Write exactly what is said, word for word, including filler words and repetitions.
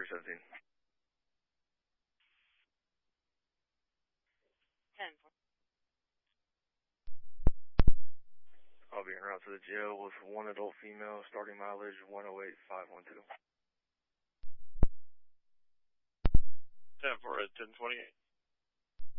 three seventeen. ten four. I'll be en route to the jail with one adult female, starting mileage one oh eight five one two. ten four at ten twenty-eight.